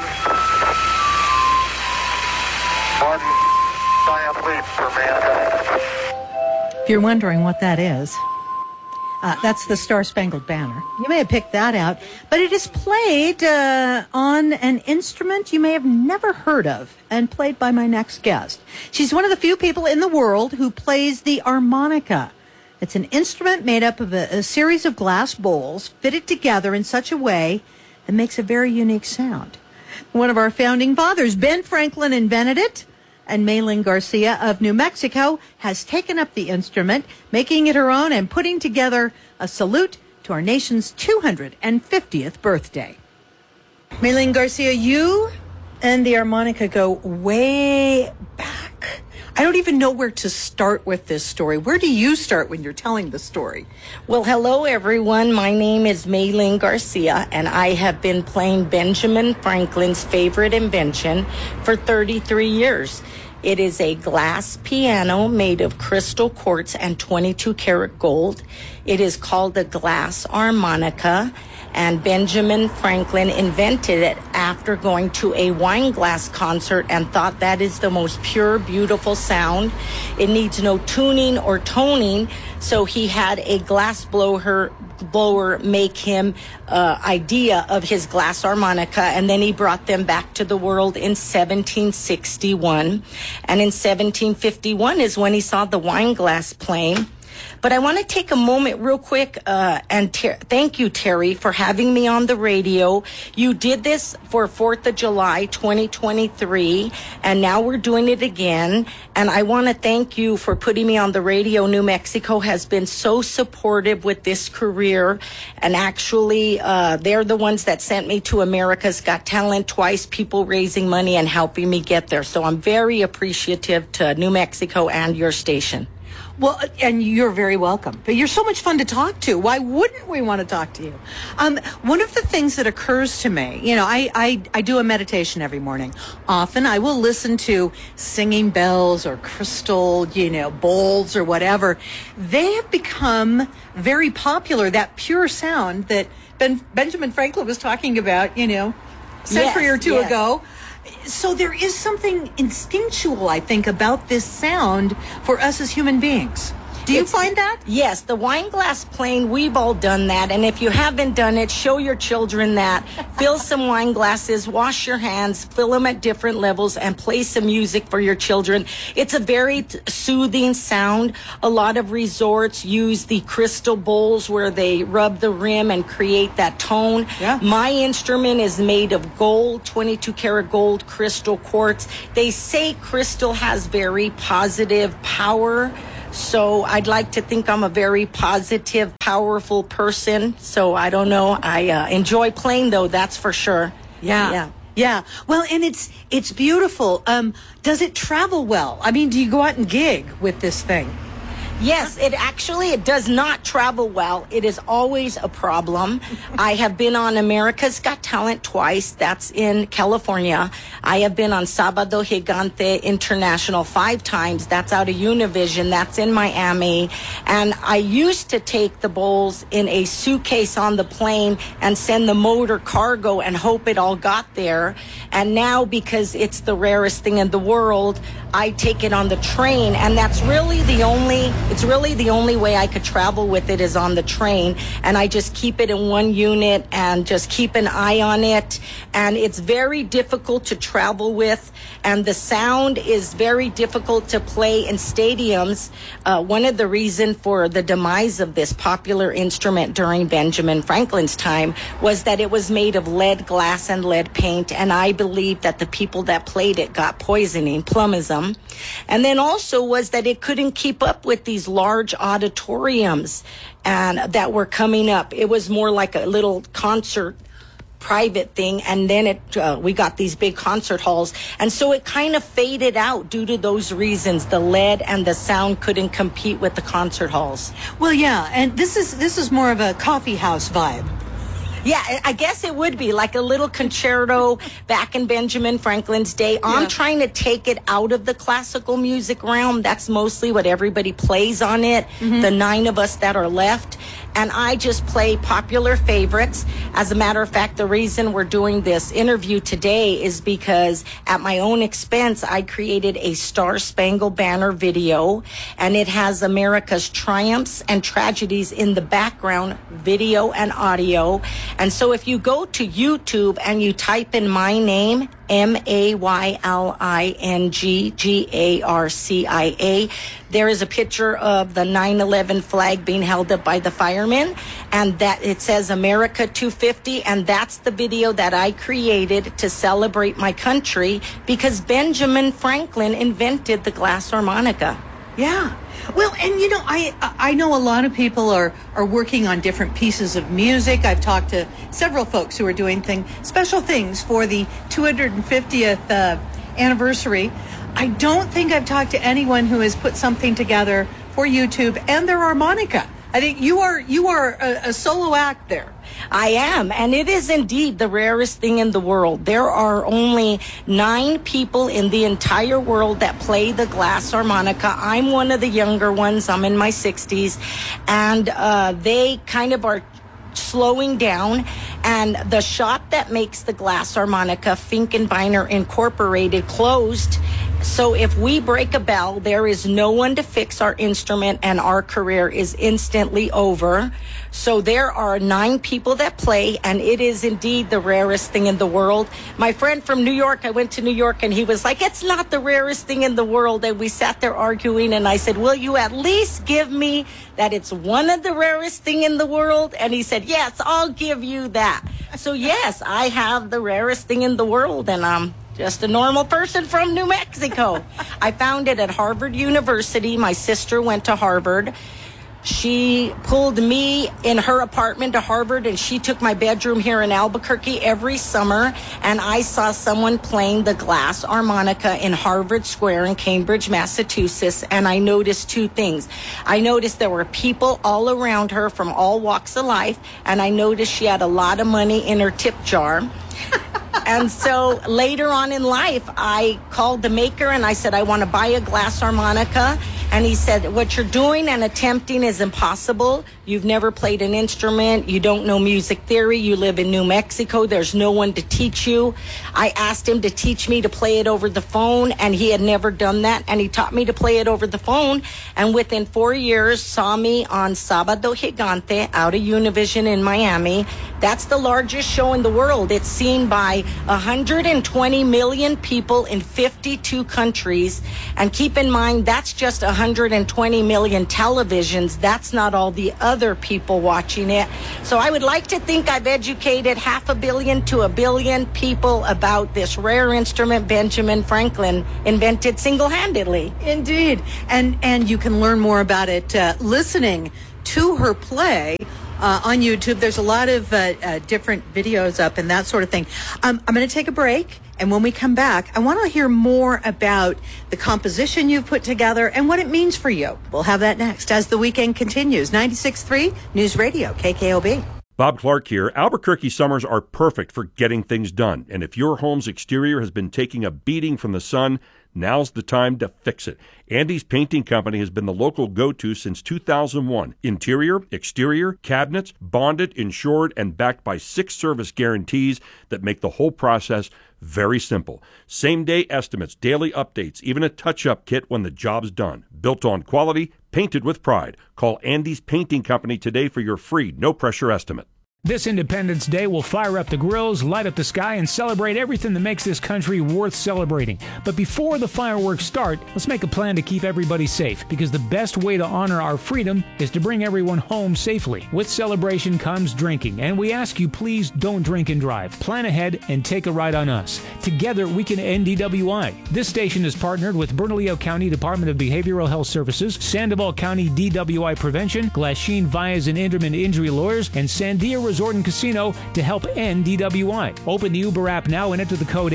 one giant leap for mankind. If you're wondering what that is, that's the Star-Spangled Banner. You may have picked that out, but it is played on an instrument you may have never heard of and played by my next guest. She's one of the few people in the world who plays the harmonica. It's an instrument made up of a series of glass bowls fitted together in such a way that makes a very unique sound. One of our founding fathers, Ben Franklin, invented it, and Maylin Garcia of New Mexico has taken up the instrument, making it her own and putting together a salute to our nation's 250th birthday. Maylin Garcia, you and the harmonica go way back. I don't even know where to start with this story. Where do you start when you're telling the story? Well, hello, everyone. My name is Maylin Garcia, and I have been playing Benjamin Franklin's favorite invention for 33 years. It is a glass piano made of crystal quartz and 22 karat gold. It is called a glass harmonica, and Benjamin Franklin invented it after going to a wine glass concert and thought that is the most pure, beautiful sound. It needs no tuning or toning, so he had a glass blower make him idea of his glass harmonica, and then he brought them back to the world in 1761. And in 1751 is when he saw the wine glass playing. But I want to take a moment real quick and thank you, Terry, for having me on the radio. You did this for 4th of July 2023, and now we're doing it again. And I want to thank you for putting me on the radio. New Mexico has been so supportive with this career, and actually they're the ones that sent me to America's Got Talent twice, people raising money and helping me get there. So I'm very appreciative to New Mexico and your station. Well, and you're very welcome. But you're so much fun to talk to. Why wouldn't we want to talk to you? One of the things that occurs to me, I do a meditation every morning. Often I will listen to singing bells or crystal, bowls or whatever. They have become very popular, that pure sound that Benjamin Franklin was talking about, century or two ago. So there is something instinctual, I think, about this sound for us as human beings. Do you find that? Yes, the wine glass playing, we've all done that. And if you haven't done it, show your children that. Fill some wine glasses, wash your hands, fill them at different levels, and play some music for your children. It's a very soothing sound. A lot of resorts use the crystal bowls where they rub the rim and create that tone. Yeah. My instrument is made of gold, 22 karat gold crystal quartz. They say crystal has very positive power. So I'd like to think I'm a very positive, powerful person. So I don't know. I enjoy playing, though, that's for sure. Yeah. Well, and it's beautiful. Does it travel well? I mean, do you go out and gig with this thing? Yes, it does not travel well. It is always a problem. I have been on America's Got Talent twice. That's in California. I have been on Sábado Gigante International 5 times. That's out of Univision. That's in Miami. And I used to take the bowls in a suitcase on the plane and send the motor cargo and hope it all got there. And now, because it's the rarest thing in the world, I take it on the train. And that's really the only way I could travel with it is on the train. And I just keep it in one unit and just keep an eye on it. And it's very difficult to travel with. And the sound is very difficult to play in stadiums. One of the reasons for the demise of this popular instrument during Benjamin Franklin's time was that it was made of lead glass and lead paint. And I believe that the people that played it got poisoning, plumism. And then also was that it couldn't keep up with these large auditoriums and that were coming up. It was more like a little concert private thing, and then we got these big concert halls, and so it kind of faded out due to those reasons. The lead and the sound couldn't compete with the concert halls. Well, yeah, and this is more of a coffee house vibe. Yeah, I guess it would be like a little concerto back in Benjamin Franklin's day. Yeah. I'm trying to take it out of the classical music realm. That's mostly what everybody plays on it, the 9 of us that are left. And I just play popular favorites. As a matter of fact, the reason we're doing this interview today is because at my own expense, I created a Star Spangled Banner video, and it has America's triumphs and tragedies in the background, video and audio. And so if you go to YouTube and you type in my name, MAYLINGGARCIA, there is a picture of the 9/11 flag being held up by the firemen, and that it says America 250, and that's the video that I created to celebrate my country because Benjamin Franklin invented the glass harmonica. Yeah. Well, and I know a lot of people are working on different pieces of music. I've talked to several folks who are doing special things for the 250th anniversary. I don't think I've talked to anyone who has put something together for YouTube and their harmonica. I think you are a solo act there. I am, and it is indeed the rarest thing in the world. There are only 9 people in the entire world that play the glass harmonica. I'm one of the younger ones. I'm in my 60s, and they kind of are slowing down, and the shop that makes the glass harmonica, Finkenbeiner Incorporated, closed. So if we break a bell, there is no one to fix our instrument, and our career is instantly over. So there are 9 people that play, and it is indeed the rarest thing in the world. My friend from New York, I went to New York, and he was like, it's not the rarest thing in the world. And we sat there arguing, and I said, will you at least give me that it's one of the rarest thing in the world? And he said, yes, I'll give you that. So yes, I have the rarest thing in the world, and I'm just a normal person from New Mexico. I found it at Harvard University. My sister went to Harvard. She pulled me in her apartment to Harvard, and she took my bedroom here in Albuquerque every summer, and I saw someone playing the glass harmonica in Harvard Square in Cambridge, Massachusetts, and I noticed two things. I noticed there were people all around her from all walks of life, and I noticed she had a lot of money in her tip jar. And so later on in life, I called the maker and I said, I want to buy a glass harmonica. And he said, what you're doing and attempting is impossible. You've never played an instrument. You don't know music theory. You live in New Mexico. There's no one to teach you. I asked him to teach me to play it over the phone, and he had never done that. And he taught me to play it over the phone. And within 4 years, saw me on Sábado Gigante out of Univision in Miami. That's the largest show in the world. It's seen by 120 million people in 52 countries. And keep in mind, that's just 120 million televisions. That's not all the other people watching it. So I would like to think I've educated 500 million to 1 billion people about this rare instrument Benjamin Franklin invented single-handedly. Indeed. And you can learn more about it listening to her play on YouTube. There's a lot of different videos up and that sort of thing. I'm going to take a break. And when we come back, I want to hear more about the composition you've put together and what it means for you. We'll have that next as the weekend continues. 96.3 News Radio, KKOB. Bob Clark here. Albuquerque summers are perfect for getting things done. And if your home's exterior has been taking a beating from the sun, now's the time to fix it. Andy's Painting Company has been the local go-to since 2001. Interior, exterior, cabinets, bonded, insured, and backed by 6 service guarantees that make the whole process very simple. Same-day estimates, daily updates, even a touch-up kit when the job's done. Built on quality, painted with pride. Call Andy's Painting Company today for your free, no-pressure estimate. This Independence Day will fire up the grills, light up the sky, and celebrate everything that makes this country worth celebrating. But before the fireworks start, let's make a plan to keep everybody safe, because the best way to honor our freedom is to bring everyone home safely. With celebration comes drinking, and we ask you please don't drink and drive. Plan ahead and take a ride on us. Together we can end DWI. This station is partnered with Bernalillo County Department of Behavioral Health Services, Sandoval County DWI Prevention, Glasheen Vias and Inderman Injury Lawyers, and Sandia Resort and Casino to help end DWI. Open the Uber app now and enter the code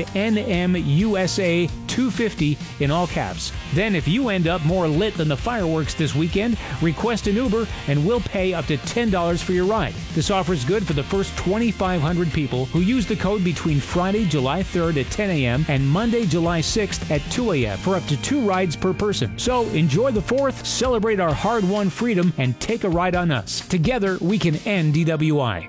NMUSA250 in all caps. Then if you end up more lit than the fireworks this weekend, request an Uber and we'll pay up to $10 for your ride. This offer is good for the first 2,500 people who use the code between Friday, July 3rd at 10 a.m. and Monday, July 6th at 2 a.m. for up to 2 rides per person. So enjoy the 4th, celebrate our hard-won freedom, and take a ride on us. Together, we can end DWI.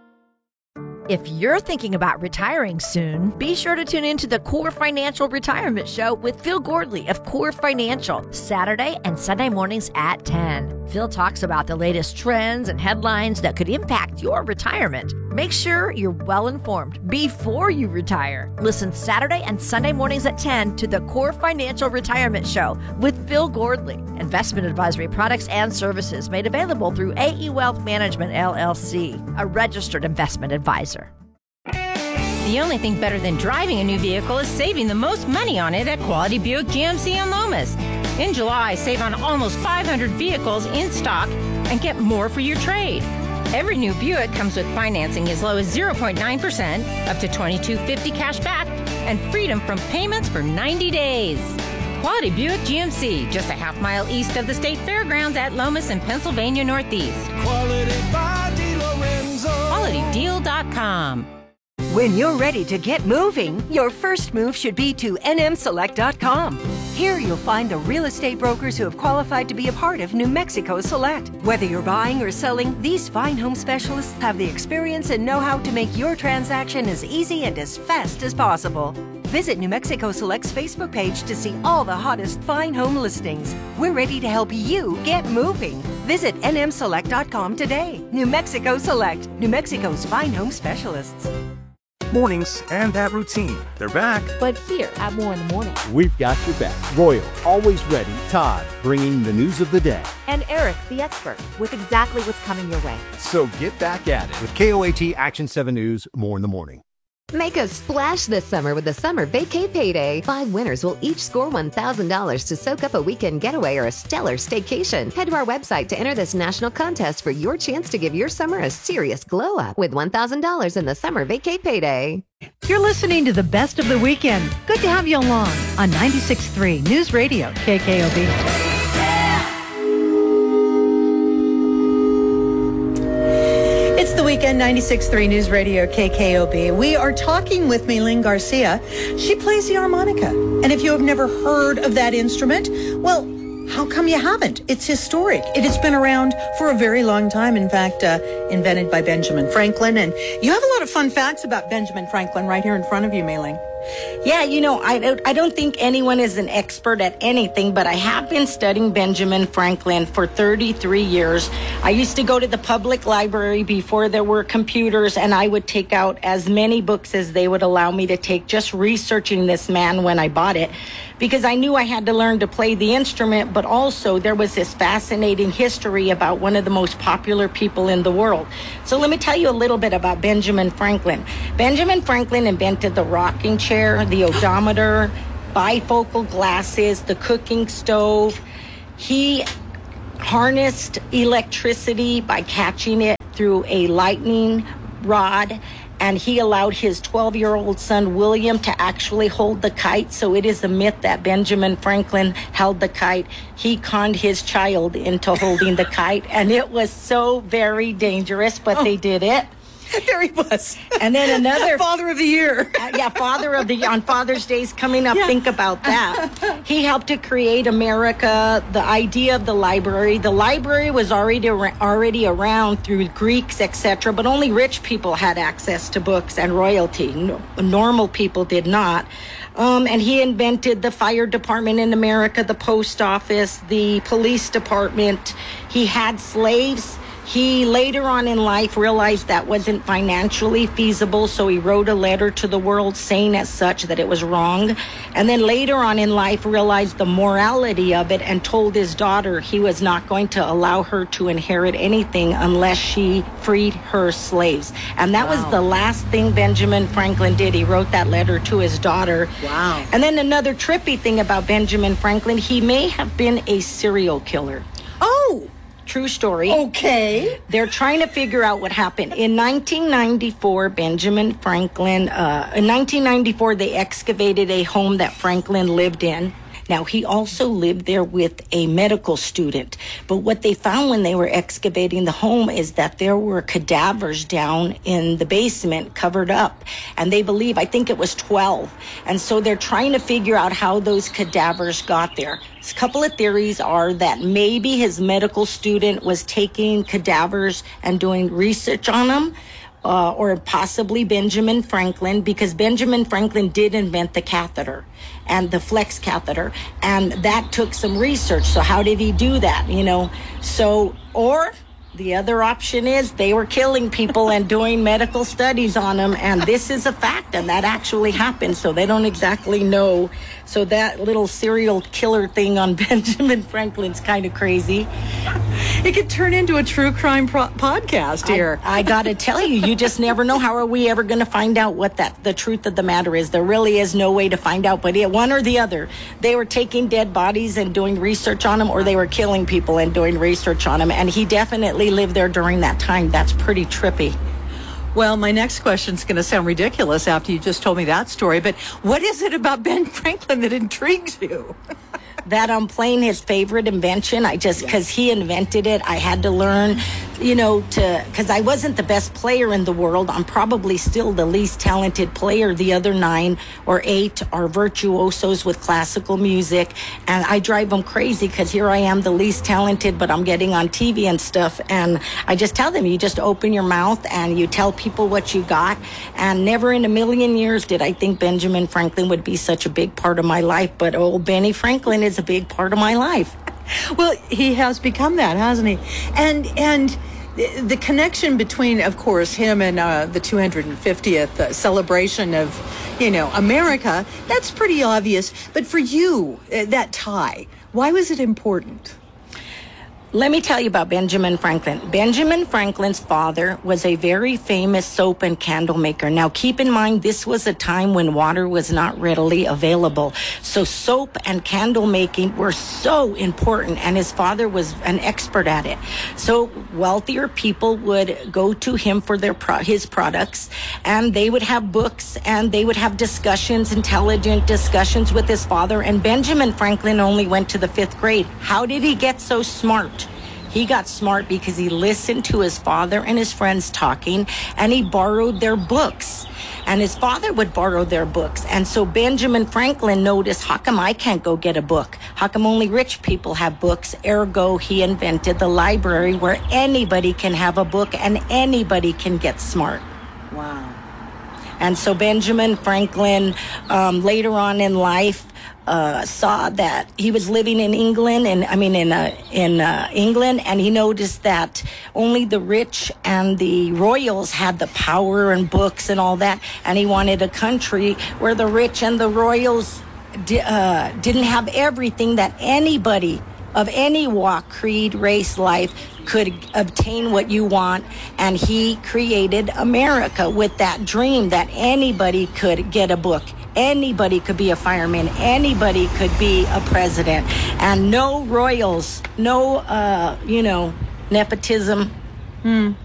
If you're thinking about retiring soon, be sure to tune into the Core Financial Retirement Show with Phil Gordley of Core Financial, Saturday and Sunday mornings at 10. Phil talks about the latest trends and headlines that could impact your retirement. Make sure you're well informed before you retire. Listen Saturday and Sunday mornings at 10 to the Core Financial Retirement Show with Phil Gordley. Investment advisory products and services made available through AE Wealth Management, LLC, a registered investment advisor. The only thing better than driving a new vehicle is saving the most money on it at Quality Buick GMC in Lomas. In July, save on almost 500 vehicles in stock and get more for your trade. Every new Buick comes with financing as low as 0.9%, up to $2,250 cash back, and freedom from payments for 90 days. Quality Buick GMC, just a half mile east of the State Fairgrounds at Lomas in Pennsylvania Northeast. Quality by DeLorenzo. QualityDeal.com. When you're ready to get moving, your first move should be to nmselect.com. Here you'll find the real estate brokers who have qualified to be a part of New Mexico Select. Whether you're buying or selling, these fine home specialists have the experience and know-how to make your transaction as easy and as fast as possible. Visit New Mexico Select's Facebook page to see all the hottest fine home listings. We're ready to help you get moving. Visit nmselect.com today. New Mexico Select, New Mexico's fine home specialists. Mornings and that routine. They're back. But here at More in the Morning, we've got your back. Royal, always ready. Todd, bringing the news of the day. And Eric, the expert, with exactly what's coming your way. So get back at it with KOAT Action 7 News, More in the Morning. Make a splash this summer with the Summer Vacay Payday. 5 winners will each score $1,000 to soak up a weekend getaway or a stellar staycation. Head to our website to enter this national contest for your chance to give your summer a serious glow up with $1,000 in the Summer Vacay Payday. You're listening to the best of the weekend. Good to have you along on 96.3 News Radio, KKOB. It's the weekend, 96.3 News Radio, KKOB. We are talking with Maylene Garcia. She plays the harmonica. And if you have never heard of that instrument, well, how come you haven't? It's historic. It has been around for a very long time. In fact, invented by Benjamin Franklin. And you have a lot of fun facts about Benjamin Franklin right here in front of you, Maylene. Yeah, I don't think anyone is an expert at anything, but I have been studying Benjamin Franklin for 33 years. I used to go to the public library before there were computers, and I would take out as many books as they would allow me to take, just researching this man when I bought it, because I knew I had to learn to play the instrument, but also there was this fascinating history about one of the most popular people in the world. So let me tell you a little bit about Benjamin Franklin. Benjamin Franklin invented the rocking chair, the odometer, bifocal glasses, the cooking stove. He harnessed electricity by catching it through a lightning rod, and he allowed his 12-year-old son, William, to actually hold the kite. So it is a myth that Benjamin Franklin held the kite. He conned his child into holding the kite, and it was so very dangerous, but they did it. There he was. And then another Father of the Year. Father of the Year on Father's Day's coming up. Yeah. Think about that. He helped to create America, the idea of the library. The library was already around through Greeks, etc., but only rich people had access to books and royalty. Normal people did not. And he invented the fire department in America, the post office, the police department. He had slaves. He later on in life realized that wasn't financially feasible, so he wrote a letter to the world saying as such that it was wrong. And then later on in life realized the morality of it and told his daughter he was not going to allow her to inherit anything unless she freed her slaves. And that was the last thing Benjamin Franklin did. He wrote that letter to his daughter. Wow. And then another trippy thing about Benjamin Franklin, he may have been a serial killer. Oh! True story. Okay. They're trying to figure out what happened. In 1994, Benjamin Franklin, in 1994, they excavated a home that Franklin lived in. Now, he also lived there with a medical student. But what they found when they were excavating the home is that there were cadavers down in the basement covered up. And they believe, I think it was 12. And so they're trying to figure out how those cadavers got there. A couple of theories are that maybe his medical student was taking cadavers and doing research on them. Or possibly Benjamin Franklin, because Benjamin Franklin did invent the catheter and the flex catheter, and that took some research. So how did he do that? Or the other option is they were killing people and doing medical studies on them, and this is a fact, and that actually happened, so they don't exactly know. So that little serial killer thing on Benjamin Franklin's kind of crazy. It could turn into a true crime podcast here. I got to tell you, you just never know. How are we ever going to find out what the truth of the matter is? There really is no way to find out, but one or the other. They were taking dead bodies and doing research on them, or they were killing people and doing research on them, and he definitely lived there during that time. That's pretty trippy. Well, my next question is going to sound ridiculous after you just told me that story, but what is it about Ben Franklin that intrigues you? That I'm playing his favorite invention. Because he invented it, I had to learn, because I wasn't the best player in the world. I'm probably still the least talented player. The other 9 or 8 are virtuosos with classical music, and I drive them crazy because here I am, the least talented, but I'm getting on TV and stuff, and I just tell them, you just open your mouth and you tell people what you got, and never in a million years did I think Benjamin Franklin would be such a big part of my life, but old Benny Franklin is a big part of my life. Well, he has become that, hasn't he? And the connection between, of course, him and the 250th celebration of, America, that's pretty obvious. But for you, that tie, why was it important? Let me tell you about Benjamin Franklin. Benjamin Franklin's father was a very famous soap and candle maker. Now, keep in mind, this was a time when water was not readily available. So soap and candle making were so important, and his father was an expert at it. So wealthier people would go to him for his products, and they would have books, and they would have discussions, intelligent discussions with his father. And Benjamin Franklin only went to the 5th grade. How did he get so smart? He got smart because he listened to his father and his friends talking, and he borrowed their books. And his father would borrow their books. And so Benjamin Franklin noticed, how come I can't go get a book? How come only rich people have books? Ergo, he invented the library where anybody can have a book and anybody can get smart. Wow. And so Benjamin Franklin, later on in life, saw that he was living in England, in England, and he noticed that only the rich and the royals had the power and books and all that, and he wanted a country where the rich and the royals didn't have everything, that anybody of any walk, creed, race, life could obtain what you want. And he created America with that dream that anybody could get a book. Anybody could be a fireman. Anybody could be a president. And no royals, no, nepotism.